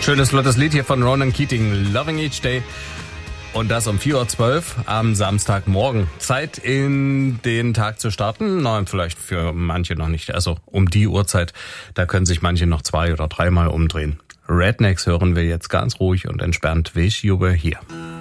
Schönes, flottes Lied hier von Ronan Keating, Loving Each Day. Und das um 4:12 Uhr am Samstagmorgen. Zeit, in den Tag zu starten. Nein, vielleicht für manche noch nicht. Also um die Uhrzeit, da können sich manche noch 2- oder 3-mal umdrehen. Rednecks hören wir jetzt ganz ruhig und entspannt. Wish You Were Here.